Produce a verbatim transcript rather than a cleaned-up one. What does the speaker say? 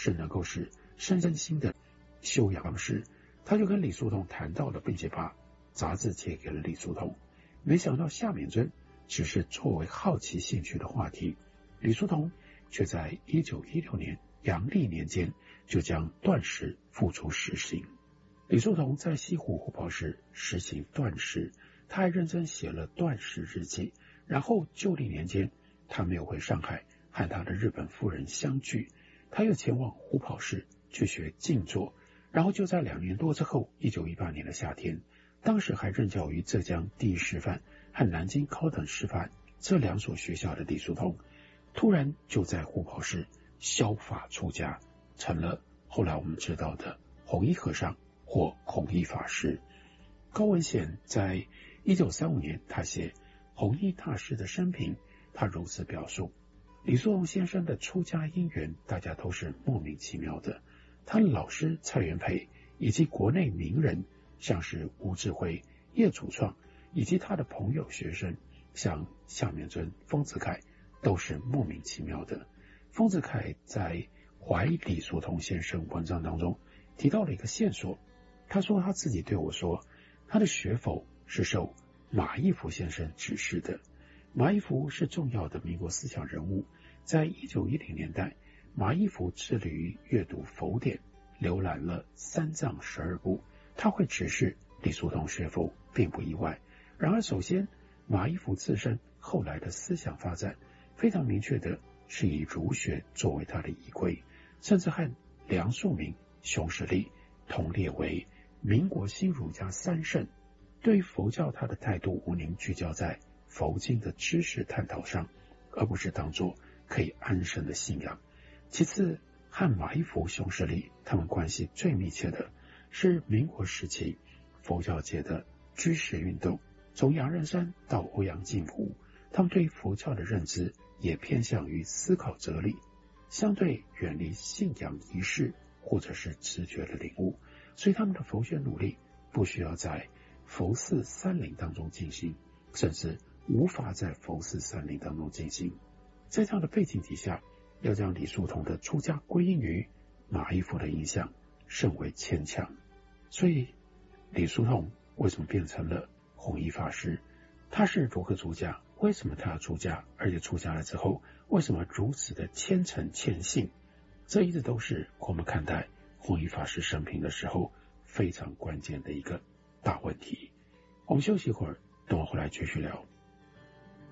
是能够使身身心的修养方式。他就跟李叔同谈到了，并且把杂志借给了李叔同。没想到夏丏尊只是作为好奇兴趣的话题，李叔同却在一九一六年阳历年间就将断食付诸实行。李叔同在西湖虎跑时实行断食，他还认真写了断食日记。然后旧历年间，他没有回上海和他的日本夫人相聚，他又前往虎跑市去学静坐。然后就在两年多之后，一九一八年的夏天，当时还任教于浙江第一师范和南京高等师范这两所学校的李叔同，突然就在虎跑市削发出家，成了后来我们知道的弘一和尚或弘一法师。高文显在一九三五年他写弘一大师的生平，他如此表述：李叔同先生的出家因缘大家都是莫名其妙的，他的老师蔡元培以及国内名人像是吴志辉、叶祖创以及他的朋友学生像夏丏尊、丰子恺都是莫名其妙的。丰子恺在怀李叔同先生文章当中提到了一个线索，他说他自己对我说，他的学佛是受马一浮先生指示的。马一浮是重要的民国思想人物，在一九一零年代，马一浮致力于阅读佛典，浏览了三藏十二部，他会指示李叔同学佛并不意外。然而首先，马一浮自身后来的思想发展非常明确的是以儒学作为他的依归，甚至和梁漱溟、熊十力同列为民国新儒家三圣。对于佛教，他的态度无宁聚焦在佛经的知识探讨上，而不是当作可以安身的信仰。其次，和马一浮、熊十力他们关系最密切的是民国时期佛教界的居士运动，从杨任山到欧阳靖武，他们对佛教的认知也偏向于思考哲理，相对远离信仰仪式或者是直觉的领悟，所以他们的佛学努力不需要在佛寺山林当中进行，甚至无法在佛寺山林当中进行。在这样的背景底下，要将李叔同的出家归因于马一浮的影响甚为牵强。所以李叔同为什么变成了弘一法师？他是如何出家？为什么他要出家？而且出家了之后为什么如此的虔诚虔信？这一直都是我们看待弘一法师生平的时候非常关键的一个大问题。我们休息一会儿，等我回来继续聊。